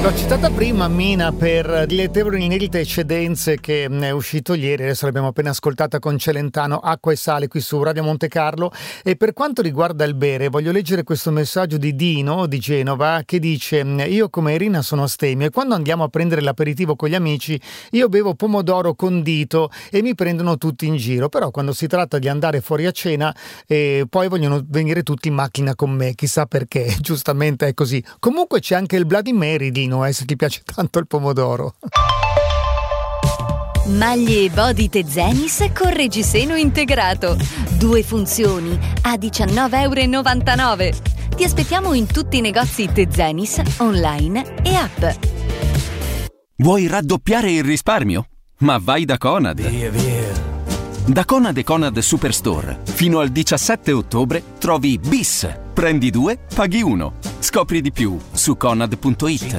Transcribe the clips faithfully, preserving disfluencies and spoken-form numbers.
L'ho citata prima, Mina, per dilettevoli inedite eccedenze, che è uscito ieri, adesso l'abbiamo appena ascoltata con Celentano, Acqua e Sale, qui su Radio Monte Carlo. E per quanto riguarda il bere, voglio leggere questo messaggio di Dino di Genova, che dice: io come Irina sono astemio e quando andiamo a prendere l'aperitivo con gli amici io bevo pomodoro condito e mi prendono tutti in giro, però quando si tratta di andare fuori a cena eh, poi vogliono venire tutti in macchina con me, chissà perché, giustamente è così. Comunque c'è anche il Bloody Mary, Dino, eh, se ti piace tanto il pomodoro. Maglie Body Tezenis con reggiseno integrato. Due funzioni a diciannove e novantanove euro. Ti aspettiamo in tutti i negozi Tezenis, online e app. Vuoi raddoppiare il risparmio? Ma vai da Conad. Via, via. Da Conad e Conad Superstore fino al diciassette ottobre trovi Bis. Prendi due, paghi uno. Scopri di più su conad punto it.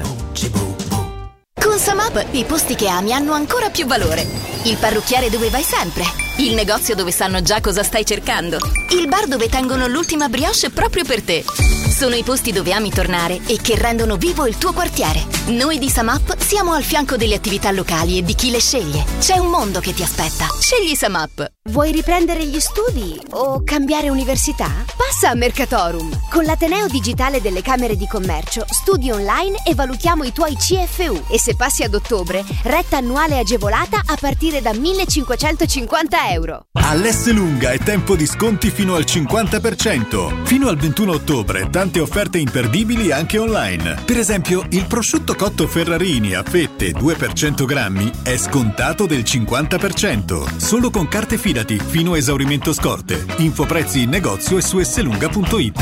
Con Samap i posti che ami hanno ancora più valore. Il parrucchiere dove vai sempre. Il negozio dove sanno già cosa stai cercando. Il bar dove tengono l'ultima brioche proprio per te. Sono i posti dove ami tornare e che rendono vivo il tuo quartiere. Noi di Samap siamo al fianco delle attività locali e di chi le sceglie. C'è un mondo che ti aspetta. Scegli Samap. Vuoi riprendere gli studi o cambiare università? Passa a Mercatorum. Con l'Ateneo Digitale delle Camere di Commercio studi online e valutiamo i tuoi C F U. E se passi ad ottobre, retta annuale agevolata a partire da millecinquecentocinquanta euro. All'Esselunga è tempo di sconti fino al cinquanta per cento. Fino al ventuno ottobre, tante offerte imperdibili anche online. Per esempio, il prosciutto cotto Ferrarini a fette due per cento grammi è scontato del cinquanta per cento. Solo con carte Fidati fino a esaurimento scorte. Info prezzi in negozio e su esselunga punto it.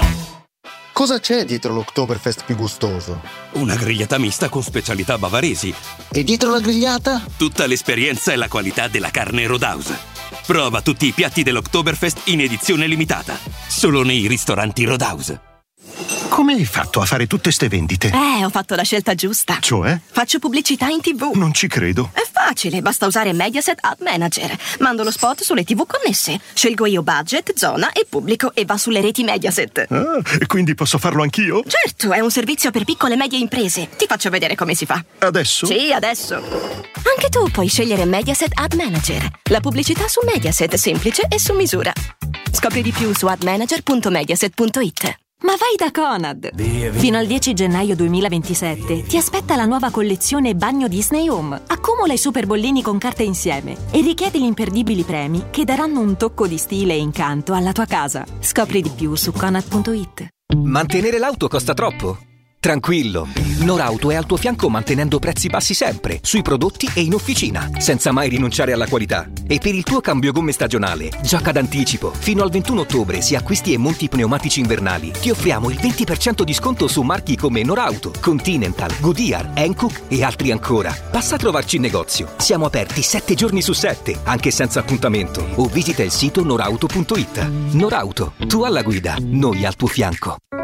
Cosa c'è dietro l'Oktoberfest più gustoso? Una grigliata mista con specialità bavaresi. E dietro la grigliata? Tutta l'esperienza e la qualità della carne Rodaus. Prova tutti i piatti dell'Oktoberfest in edizione limitata. Solo nei ristoranti Rodaus. Come hai fatto a fare tutte ste vendite? Eh, ho fatto la scelta giusta. Cioè? Faccio pubblicità in tivù. Non ci credo. È facile, basta usare Mediaset Ad Manager. Mando lo spot sulle tivù connesse. Scelgo io budget, zona e pubblico e va sulle reti Mediaset. Ah, e quindi posso farlo anch'io? Certo, è un servizio per piccole e medie imprese. Ti faccio vedere come si fa. Adesso? Sì, adesso. Anche tu puoi scegliere Mediaset Ad Manager. La pubblicità su Mediaset, semplice e su misura. Scopri di più su admanager punto mediaset punto it. Ma vai da Conad! Via, via. Fino al dieci gennaio duemilaventisette ti aspetta la nuova collezione Bagno Disney Home. Accumula i super bollini con carte insieme e richiedi gli imperdibili premi che daranno un tocco di stile e incanto alla tua casa. Scopri di più su conad punto it. Mantenere l'auto costa troppo? Tranquillo, Norauto è al tuo fianco mantenendo prezzi bassi sempre, sui prodotti e in officina, senza mai rinunciare alla qualità. E per il tuo cambio gomme stagionale, gioca d'anticipo. Fino al ventuno ottobre, se acquisti e monti pneumatici invernali, ti offriamo il venti per cento di sconto su marchi come Norauto, Continental, Goodyear, Hankook e altri ancora. Passa a trovarci in negozio. Siamo aperti sette giorni su sette, anche senza appuntamento. O visita il sito norauto punto it. Norauto, tu alla guida, noi al tuo fianco.